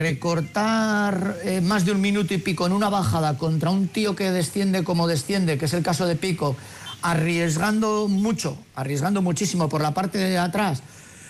recortar más de 1 minuto y pico en una bajada contra un tío que desciende como desciende, que es el caso de Pico, arriesgando muchísimo por la parte de atrás,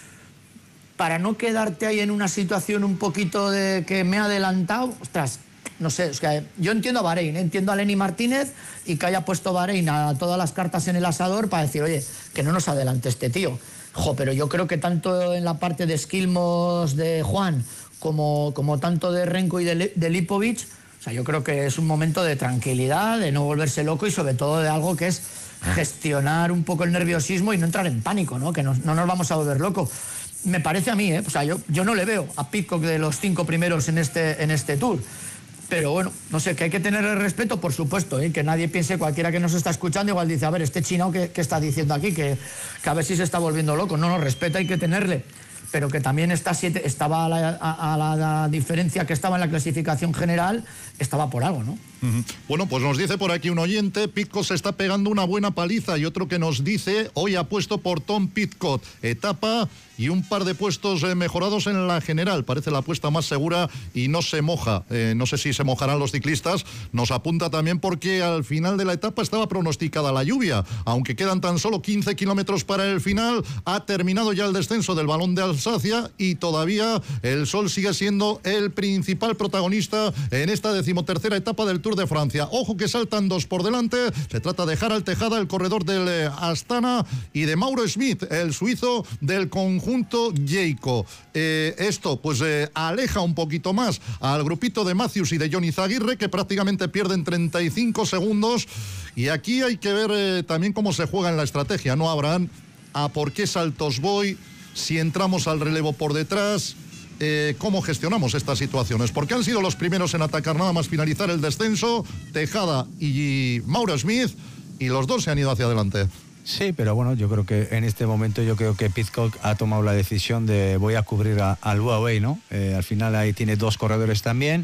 para no quedarte ahí en una situación un poquito de que me ha adelantado, ostras, no sé, es que yo entiendo a Bahrein, entiendo a Lenny Martínez y que haya puesto Bahrein a todas las cartas en el asador para decir, oye, que no nos adelante este tío. Pero yo creo que tanto en la parte de Skilmos de Juan como tanto de Renko y de Lipovic, o sea, yo creo que es un momento de tranquilidad, de no volverse loco y sobre todo de algo que es gestionar un poco el nerviosismo y no entrar en pánico, ¿no? Que no nos vamos a volver locos. Me parece a mí, o sea, yo no le veo a Pidcock de los 5 primeros en este Tour. Pero bueno, no sé, que hay que tener el respeto, por supuesto, que nadie piense, cualquiera que nos está escuchando, igual dice, a ver, este chino ¿qué está diciendo aquí? Que a ver si se está volviendo loco. No, respeto hay que tenerle, pero que también estaba a la diferencia que estaba en la clasificación general, estaba por algo, ¿no? Bueno, pues nos dice por aquí un oyente, Pidcock se está pegando una buena paliza, y otro que nos dice, hoy apuesto por Tom Pidcock, etapa y un par de puestos mejorados en la general, parece la apuesta más segura y no se moja, no sé si se mojarán los ciclistas, nos apunta también porque al final de la etapa estaba pronosticada la lluvia, aunque quedan tan solo 15 kilómetros para el final, ha terminado ya el descenso del Balón de Alsacia y todavía el sol sigue siendo el principal protagonista en esta 13ª etapa del Tour de Francia. Ojo que saltan 2 por delante, se trata de Harald Tejada, el corredor del Astana, y de Mauro Schmid, el suizo del conjunto Jayco. Esto pues aleja un poquito más al grupito de Matthews y de Johnny Zaguirre, que prácticamente pierden 35 segundos, y aquí hay que ver también cómo se juega en la estrategia, ¿no, Abraham? A por qué saltos voy, si entramos al relevo por detrás, cómo gestionamos estas situaciones, porque han sido los primeros en atacar nada más finalizar el descenso, Tejada y Mauro Schmid, y los dos se han ido hacia adelante. Sí, pero bueno, yo creo que en este momento Pidcock ha tomado la decisión de voy a cubrir al Huawei, ¿no? Al final ahí tiene 2 corredores también.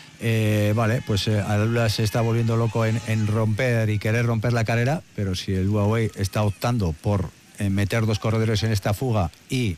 Vale, pues Alula se está volviendo loco en romper y querer romper la carrera, pero si el Huawei está optando por meter 2 corredores en esta fuga y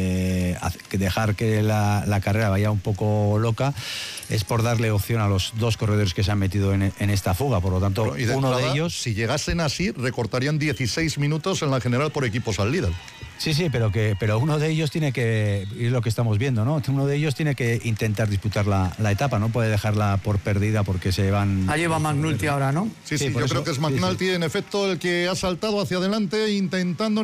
dejar que la carrera vaya un poco loca, es por darle opción a los 2 corredores que se han metido en esta fuga. Por lo tanto, uno de ellos, si llegasen así, recortarían 16 minutos en la general por equipos al líder. Sí, pero uno de ellos tiene que, es lo que estamos viendo, ¿no? Uno de ellos tiene que intentar disputar la etapa, no puede dejarla por perdida porque se van... Allí va McNulty ahora, ¿no? Sí, yo creo que es McNulty, en efecto, el que ha saltado hacia adelante intentando